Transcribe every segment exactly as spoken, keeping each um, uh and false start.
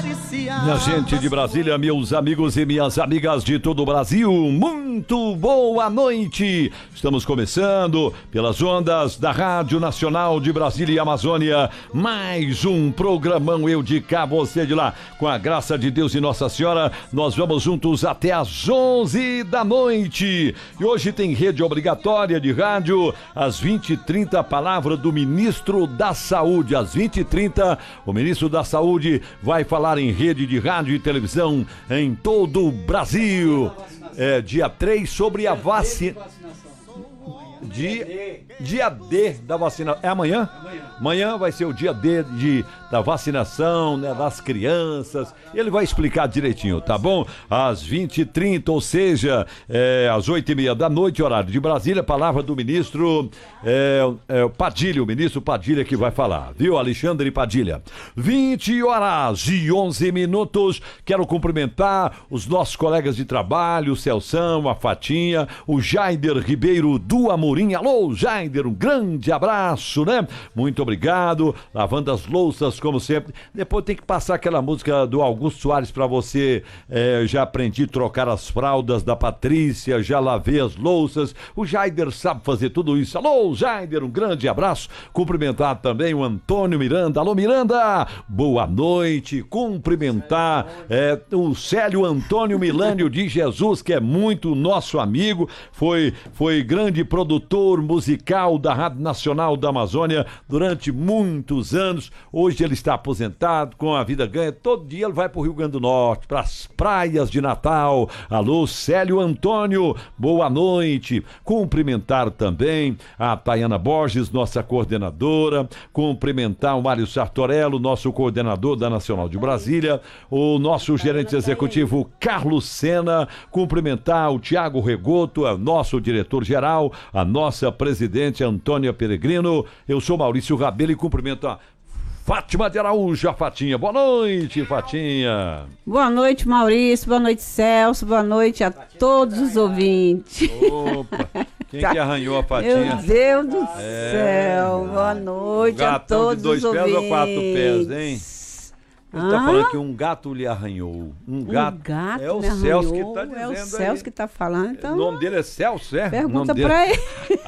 Minha gente de Brasília, meus amigos e minhas amigas de todo o Brasil, muito boa noite! Estamos começando pelas ondas da Rádio Nacional de Brasília e Amazônia, mais um programão Eu de Cá, Você de Lá. Com a graça de Deus e Nossa Senhora, nós vamos juntos até às onze da noite. E hoje tem rede obrigatória de rádio, às vinte e trinta, a palavra do Ministro da Saúde. Às vinte e trinta, o Ministro da Saúde vai falar em rede de rádio e televisão em todo o Brasil. É, dia três, sobre a vacina. Dia, dia D da vacina. É amanhã? Amanhã. Amanhã vai ser o dia D de, da vacinação, né, das crianças. Ele vai explicar direitinho, tá bom? Às vinte e trinta, ou seja, é, às oito e meia da noite, horário de Brasília, palavra do ministro é, é, Padilha, o ministro Padilha que vai falar, viu? Alexandre Padilha. vinte horas e onze minutos. Quero cumprimentar os nossos colegas de trabalho, o Celção, a Fatinha, o Jaider Ribeiro do Amorim. Alô, Jaider, um grande abraço, né? Muito obrigado. Lavando as louças, como sempre. Depois tem que passar aquela música do Augusto Soares pra você. É, já aprendi a trocar as fraldas da Patrícia, já lavei as louças. O Jaider sabe fazer tudo isso. Alô, Jaider, um grande abraço. Cumprimentar também o Antônio Miranda. Alô, Miranda, boa noite. Cumprimentar é, o Célio Antônio Milânio de Jesus, que é muito nosso amigo. Foi, foi grande produtor musical da Rádio Nacional da Amazônia durante muitos anos. Hoje ele está aposentado, com a vida ganha. Todo dia ele vai para o Rio Grande do Norte, para as praias de Natal. Alô, Célio Antônio, boa noite. Cumprimentar também a Tayana Borges, nossa coordenadora. Cumprimentar o Mário Sartorello, nosso coordenador da Nacional de Brasília. O nosso gerente executivo Carlos Sena. Cumprimentar o Tiago Regoto, o nosso diretor-geral, a nossa presidente Antônia Peregrino. Eu sou Maurício Rabelo e cumprimento a Fátima de Araújo, a Fatinha. Boa noite, Fatinha. Boa noite, Maurício. Boa noite, Celso. Boa noite a todos os ouvintes. Opa, quem que arranhou a Fatinha? Meu Deus do é, céu. Boa noite a todos os ouvintes. Gato de dois pés ou quatro pés, hein? Ele ah? tá falando que um gato lhe arranhou. Um gato. Um gato é o me Celso que tá dizendo. É o Celso aí que tá falando. Então... O nome dele é Celso, é? Pergunta pra ele.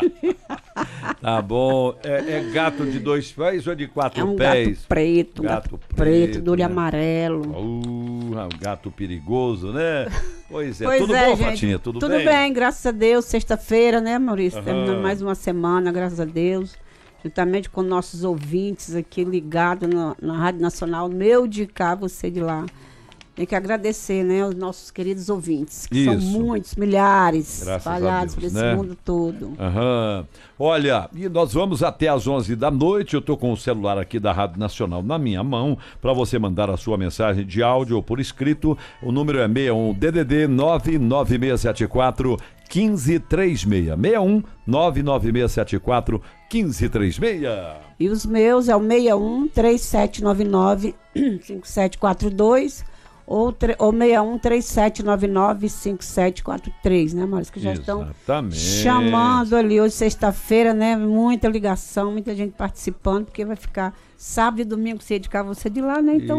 Tá bom. É, é gato de dois pés ou de quatro é um pés? Gato preto, gato, gato preto, preto, do olho né? amarelo. Uh, um gato perigoso, né? Pois é. Pois Tudo é, bom, gente, Fatinha? Tudo, tudo bem? Tudo bem, graças a Deus. Sexta-feira, né, Maurício? Uhum. Terminando mais uma semana, graças a Deus. Juntamente com nossos ouvintes aqui ligados na, na Rádio Nacional, meu de cá, você de lá. Tem que agradecer, né, aos nossos queridos ouvintes, que Isso. são muitos, milhares, graças espalhados por esse né? mundo todo. Uhum. Olha, e nós vamos até às onze da noite, eu estou com o celular aqui da Rádio Nacional na minha mão, para você mandar a sua mensagem de áudio ou por escrito. O número é sessenta e um D D D nove nove seis sete quatro um cinco três seis. sessenta e um nove nove seis sete quatro um cinco três seis. E os meus é o sessenta e um três sete nove nove cinco sete quatro dois ou, tre- ou sessenta e um três sete nove nove cinco sete quatro três, né, Maurício? Que já Exatamente. Estão chamando ali hoje, sexta-feira, né? Muita ligação, muita gente participando, porque vai ficar sábado e domingo cedo de cá, você de lá, né? Então